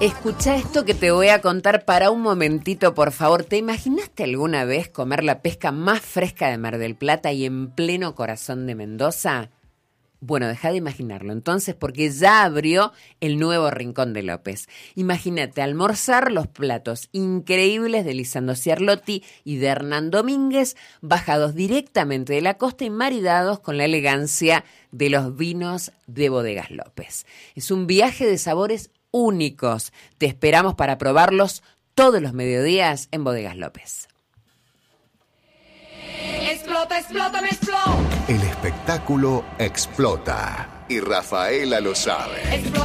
Escucha esto que te voy a contar para un momentito, por favor. ¿Te imaginaste alguna vez comer la pesca más fresca de Mar del Plata y en pleno corazón de Mendoza? Bueno, deja de imaginarlo entonces, porque ya abrió el nuevo Rincón de López. Imagínate almorzar los platos increíbles de Lisandro Ciarlotti y de Hernán Domínguez, bajados directamente de la costa y maridados con la elegancia de los vinos de Bodegas López. Es un viaje de sabores únicos. Te esperamos para probarlos todos los mediodías en Bodegas López. Explota, explota, me explota. El espectáculo explota y Rafaela lo sabe.